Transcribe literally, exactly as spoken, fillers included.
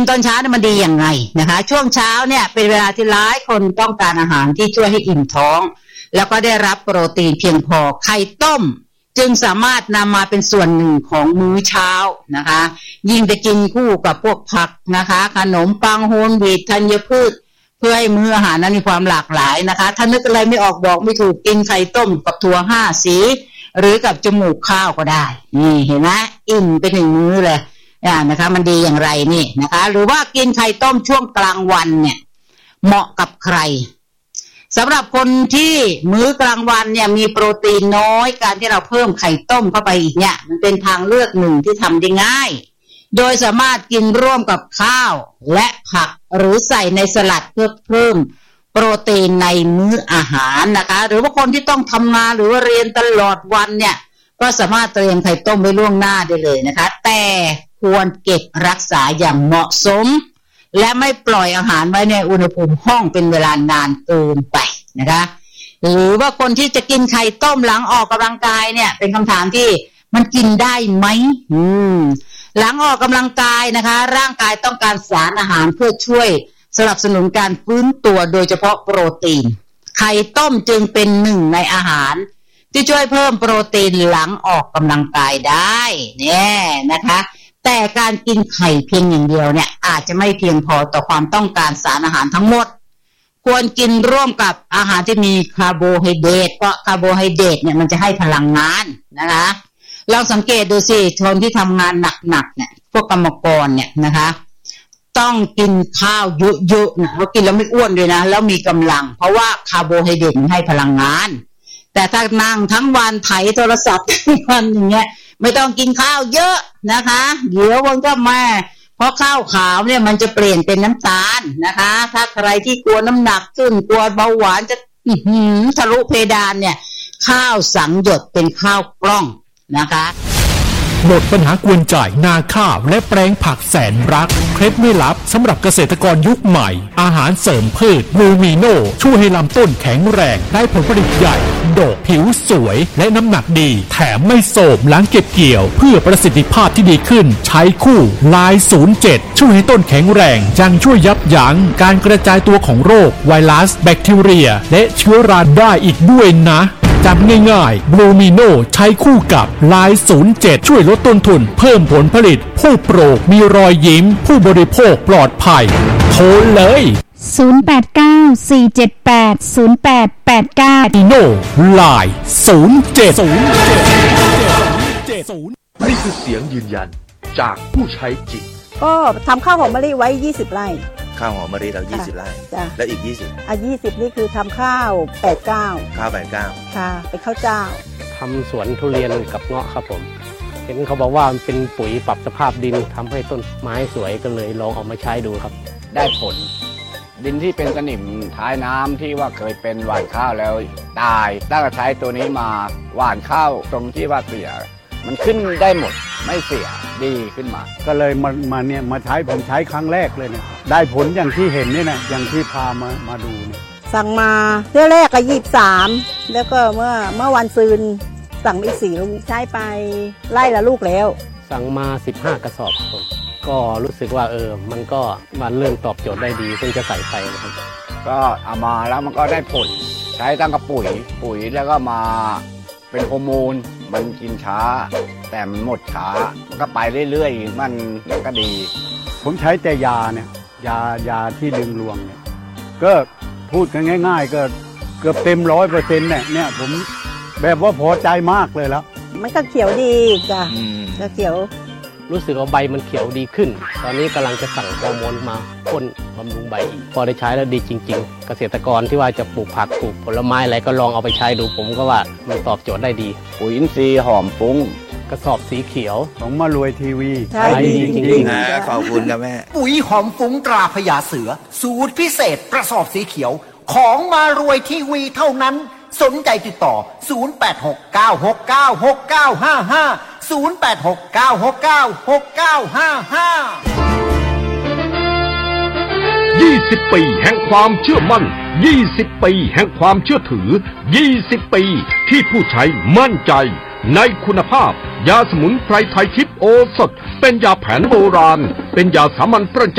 ตอนเช้าเนี่ยมันดีอย่างไรนะคะช่วงเช้าเนี่ยเป็นเวลาที่หลายคนต้องการอาหารที่ช่วยให้อิ่มท้องแล้วก็ได้รับโปรตีนเพียงพอไข่ต้มจึงสามารถนำมาเป็นส่วนหนึ่งของมื้อเช้านะคะยิ่งจะกินคู่กับพวกผักนะคะขนมปังโฮลวีตธัญพืชเพื่อให้มื้ออาหารนั้นมีความหลากหลายนะคะถ้านึกอะไรไม่ออกบอกไม่ถูกกินไข่ต้มกับถั่วห้าสีหรือกับจมูกข้าวก็ได้นี่เห็นไหมอิ่มไปหนึ่งมื้อเลยอ่านะคะมันดีอย่างไรนี่นะคะหรือว่ากินไข่ต้มช่วงกลางวันเนี่ยเหมาะกับใครสำหรับคนที่มื้อกลางวันเนี่ยมีโปรตีนน้อยการที่เราเพิ่มไข่ต้มเข้าไปอีกเนี่ยมันเป็นทางเลือกหนึ่งที่ทำได้ง่ายโดยสามารถกินร่วมกับข้าวและผักหรือใส่ในสลัดเพื่อเพิ่มโปรตีนในมื้ออาหารนะคะหรือว่าคนที่ต้องทำงานหรือว่าเรียนตลอดวันเนี่ยก็สามารถเตรียมไข่ต้มไว้ล่วงหน้าได้เลยนะคะแต่ควรเก็บรักษาอย่างเหมาะสมและไม่ปล่อยอาหารไว้ในอุณหภูมิห้องเป็นเวลานานเกินไปนะคะหรือว่าคนที่จะกินไข่ต้มหลังออกกำลังกายเนี่ยเป็นคำถามที่มันกินได้ไหมอืมหลังออกกำลังกายนะคะร่างกายต้องการสารอาหารเพื่อช่วยสนับสนุนการฟื้นตัวโดยเฉพาะโปรตีนไข่ต้มจึงเป็นหนึ่งในอาหารที่ช่วยเพิ่มโปรตีนหลังออกกำลังกายได้เนี่ยนะคะแต่การกินไข่เพียงอย่างเดียวเนี่ยอาจจะไม่เพียงพอต่อความต้องการสารอาหารทั้งหมดควรกินร่วมกับอาหารที่มีคาร์โบไฮเดรตเพราะคาร์โบไฮเดรตเนี่ยมันจะให้พลังงานนะคะลองสังเกตดูสิคนที่ทำงานหนักๆเนี่ยพวกกรรมกรเนี่ยนะคะต้องกินข้าวเยอะๆนะว่ากินแล้วไม่อ้วนด้วยนะแล้วมีกำลังเพราะว่าคาร์โบไฮเดรตมันให้พลังงานแต่ถ้านั่งทั้งวันไถโทรศัพท์ทั้งวันอย่างเงี้ยไม่ต้องกินข้าวเยอะนะคะเดี๋ยวมันก็มาเพราะข้าวขาวเนี่ยมันจะเปลี่ยนเป็นน้ำตาลนะคะถ้าใครที่กลัวน้ำหนักขึ้นกลัวเบาหวานจะทะลุเพดานเนี่ยข้าวสังหยดเป็นข้าวกล้องนะคะหมดปัญหากวนจ่ายนาข้าวและแปลงผักแสนรักเคล็ดไม่ลับสำหรับเกษตรกรยุคใหม่อาหารเสริมพืชบูมิโนช่วยให้ลำต้นแข็งแรงได้ผลผลิตใหญ่ดอกผิวสวยและน้ำหนักดีแถมไม่โสมหลังเก็บเกี่ยวเพื่อประสิทธิภาพที่ดีขึ้นใช้คู่ลายศูนย์เจ็ดช่วยให้ต้นแข็งแรงยังช่วยยับยั้งการกระจายตัวของโรคไวรัสแบคทีเรียและเชื้อราได้อีกด้วยนะจำง่ายๆบลูมิโนใช้คู่กับลายศูนย์เจ็ดช่วยลดต้นทุนเพิ่มผลผลิตผู้ปลูกมีรอยยิ้มผู้บริโภคปลอดภัยโทรเลยศูนย์ แปด เก้า สี่ เจ็ด แปด ศูนย์ แปด แปด เก้ามิโนลายศูนย์เจ็ดนี่คือเสียงยืนยันจากผู้ใช้จริงก็ทำข้าวหอมมะลิไว้ยี่สิบไร่ข้าวหอมมะลิเรายี่สิบไร่แล้วอีกยี่สิบอ่ะยี่สิบนี่คือทำข้าวแปดเก้าข้าวแปดเก้าค่ะเป็นข้าวเจ้าทำสวนทุเรียนกับเงาะครับผมเห็นเขาบอกว่ามันเป็นปุ๋ยปรับสภาพดินทำให้ต้นไม้สวยก็เลยลองเอามาใช้ดูครับได้ผลดินที่เป็นสนิมท้ายน้ำที่ว่าเคยเป็นหว่านข้าวแล้วตายตั้งแต่ใช้ตัวนี้มาหว่านข้าวตรงที่ว่าเสียมันขึ้นได้หมดไม่เสียดีขึ้นมาก็เลยมามาเนี่ยมาใช้ผมใช้ครั้งแรกเลยเนี่ยได้ผลอย่างที่เห็นนี่นะอย่างที่พามามาดูเนี่ยสั่งมาเที่ยวแรกก็ยี่สิบสามแล้วก็เมื่อเมื่อวันซืนสั่งอีกสี่ลูกใช้ไปไล่ละลูกแล้วสั่งมาสิบห้ากระสอบครับก็รู้สึกว่าเออมันก็มันเริ่มตอบโจทย์ได้ดีเพิ่งจะใส่ไปนะครับก็เอามาแล้วมันก็ได้ผลใช้ตั้งกับปุ๋ยปุ๋ยแล้วก็มาเป็นฮอร์โมนมันกินช้าแต่มันหมดช้ามันก็ไปเรื่อยๆมันก็ดีผมใช้แต่ยาเนี่ยยายาที่ดึงรวงเนี่ยก็พูดกันง่ายๆก็เกือบเต็มร้อยเปอร์เซ็นต์เนี่ยเนี่ยผมแบบว่าพอใจมากเลยแล้วมันก็เขียวดีจ้ะก็เขียวรู้สึกว่าใบมันเขียวดีขึ้นตอนนี้กำลังจะสั่งฮอร์โมนมาพ่นบำรุงใบอีกพอได้ใช้แล้วดีจริงๆเกษตรกรที่ว่าจะปลูกผักปลูกผลไม้อะไรก็ลองเอาไปใช้ดูผมก็ว่ามันตอบโจทย์ได้ดีปุ๋ยอินทรีย์หอมฟุ้งกระสอบสีเขียวของมารวยทีวีใช่ดีจริงๆนะขอบคุณนะแม่ปุ๋ยหอมฟุ้งตราพญาเสือสูตรพิเศษกระสอบสีเขียวของมารวยทีวีเท่านั้นสนใจติดต่อศูนย์ แปด หก เก้า หก เก้า หก เก้า ห้า ห้า ศูนย์ แปด หก เก้า หก เก้า หก เก้า ห้า ห้ายี่สิบปีแห่งความเชื่อมั่นยี่สิบปีแห่งความเชื่อถือยี่สิบปีที่ผู้ใช้มั่นใจในคุณภาพยาสมุนไพรไทยทิพย์โอสถเป็นยาแผนโบราณเป็นยาสามัญประจ